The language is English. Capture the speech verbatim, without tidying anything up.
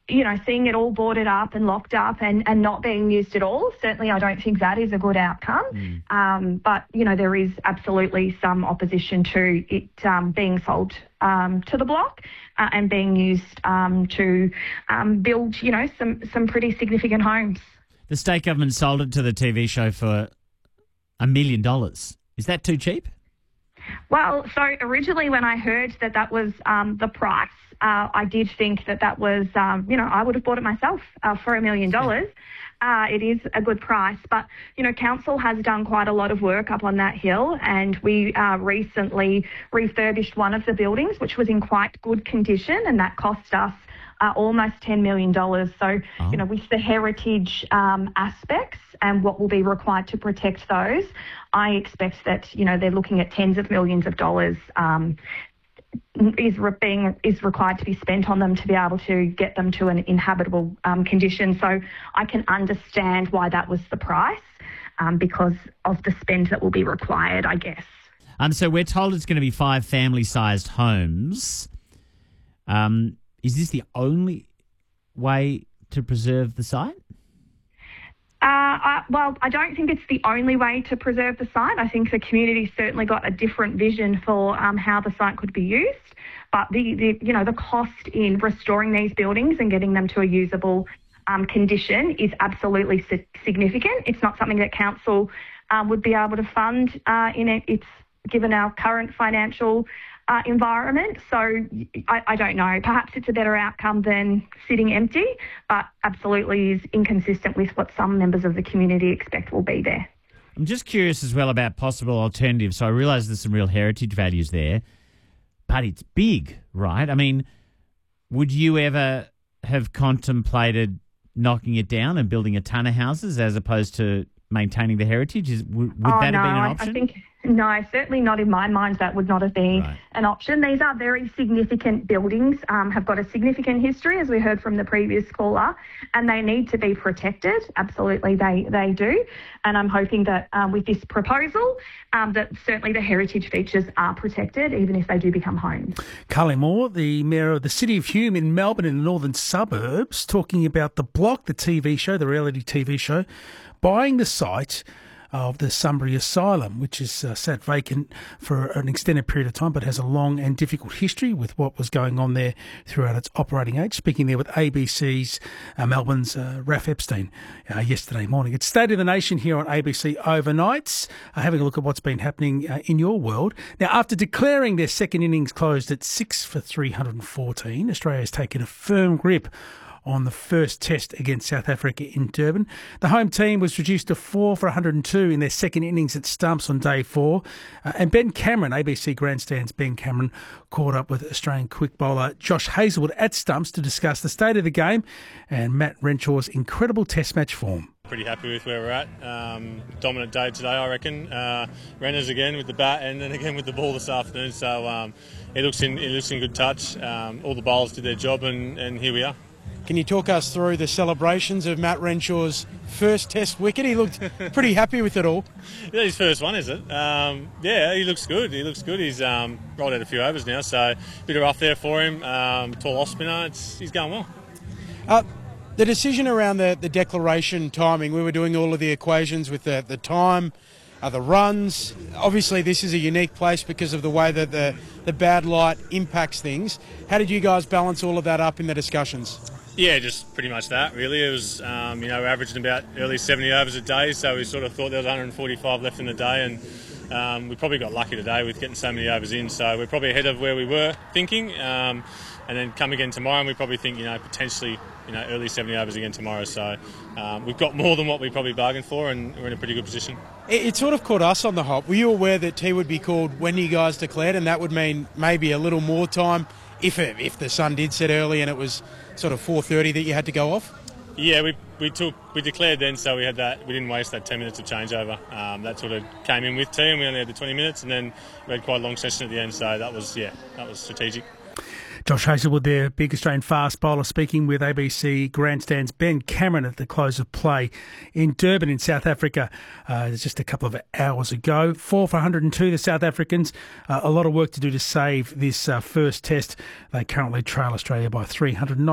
you know, seeing it all boarded up and locked up and, and not being used at all, certainly I don't think that is a good outcome. Mm. Um, but, you know, there is absolutely some opposition to it um, being sold um, to the block uh, and being used um, to um, build, you know, some, some pretty significant homes. The state government sold it to the T V show for a million dollars. Is that too cheap? Well, so originally when I heard that that was um, the price, uh, I did think that that was, um, you know, I would have bought it myself uh, for a million dollars. Uh, it is a good price, but, you know, council has done quite a lot of work up on that hill, and we uh, recently refurbished one of the buildings, which was in quite good condition, and that cost us Uh, almost ten million dollars. So, oh. you know, with the heritage um, aspects and what will be required to protect those, I expect that, you know, they're looking at tens of millions of dollars um, is re- being is required to be spent on them to be able to get them to an inhabitable um, condition. So I can understand why that was the price um, because of the spend that will be required, I guess. Um, so we're told it's going to be five family-sized homes. Um. Is this the only way to preserve the site? Uh, I, well, I don't think it's the only way to preserve the site. I think the community certainly got a different vision for um, how the site could be used. But the, the, you know, the cost in restoring these buildings and getting them to a usable um, condition is absolutely si- significant. It's not something that council um, would be able to fund uh, in it. It's given our current financial Uh, environment. So I, I don't know. Perhaps it's a better outcome than sitting empty, but absolutely is inconsistent with what some members of the community expect will be there. I'm just curious as well about possible alternatives. So I realise there's some real heritage values there, but it's big, right? I mean, would you ever have contemplated knocking it down and building a ton of houses as opposed to maintaining the heritage? Is, would would oh, that no, have been an I, option? I think... No, certainly not in my mind. That would not have been right. an option. These are very significant buildings, um, have got a significant history, as we heard from the previous caller, and they need to be protected. Absolutely, they, they do. And I'm hoping that um, with this proposal, um, that certainly the heritage features are protected, even if they do become homes. Carly Moore, the Mayor of the City of Hume in Melbourne in the northern suburbs, talking about The Block, the T V show, the reality T V show, buying the site of the Sunbury Asylum, which has uh, sat vacant for an extended period of time but has a long and difficult history with what was going on there throughout its operating age. Speaking there with A B C's uh, Melbourne's uh, Raph Epstein uh, yesterday morning. It's State of the Nation here on A B C Overnights, uh, having a look at what's been happening uh, in your world. Now, after declaring their second innings closed at six for three hundred fourteen, Australia has taken a firm grip on the first test against South Africa in Durban. The home team was reduced to four for one hundred two in their second innings at stumps on day four. Uh, and Ben Cameron, A B C Grandstand's Ben Cameron, caught up with Australian quick bowler Josh Hazlewood at stumps to discuss the state of the game and Matt Renshaw's incredible test match form. Pretty happy with where we're at. Um, dominant day today, I reckon. Uh, Renners again with the bat and then again with the ball this afternoon. So um, it looks in it looks in good touch. Um, all the bowlers did their job and, and here we are. Can you talk us through the celebrations of Matt Renshaw's first test wicket? He looked pretty happy with it all. Yeah, his first one, is it? Um, yeah, he looks good. He looks good. He's um, rolled out a few overs now, so a bit of rough there for him. Um, tall off spinner. It's, he's going well. Uh, the decision around the, the declaration timing, we were doing all of the equations with the, the time, uh, the runs. Obviously, this is a unique place because of the way that the, the bad light impacts things. How did you guys balance all of that up in the discussions? Yeah, just pretty much that, really. It was, um, you know, we're averaging about early seventy overs a day, so we sort of thought there was one hundred forty-five left in the day, and um, we probably got lucky today with getting so many overs in, so we're probably ahead of where we were thinking, um, and then come again tomorrow, and we probably think, you know, potentially, you know, early seventy overs again tomorrow, so um, we've got more than what we probably bargained for, and we're in a pretty good position. It, it sort of caught us on the hop. Were you aware that tea would be called when you guys declared, and that would mean maybe a little more time if it, if the sun did set early and it was sort of four thirty that you had to go off? Yeah, we we took we declared then, so we had that. We didn't waste that ten minutes of changeover. Um, that sort of came in with tea, and we only had the twenty minutes, and then we had quite a long session at the end. So that was yeah, that was strategic. Josh Hazlewood there, big Australian fast bowler, speaking with A B C Grandstand's Ben Cameron at the close of play in Durban in South Africa uh, just a couple of hours ago. Four for one hundred two, the South Africans. Uh, a lot of work to do to save this uh, first test. They currently trail Australia by three hundred nine.